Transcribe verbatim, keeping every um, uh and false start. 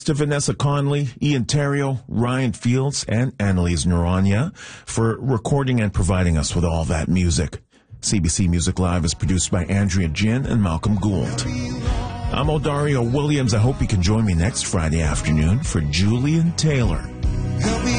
To Vanessa Conley, Ian Terrio, Ryan Fields, and Annalise Noronha for recording and providing us with all that music. C B C Music Live is produced by Andrea Jin and Malcolm Gould. I'm Odario Williams. I hope you can join me next Friday afternoon for Julian Taylor.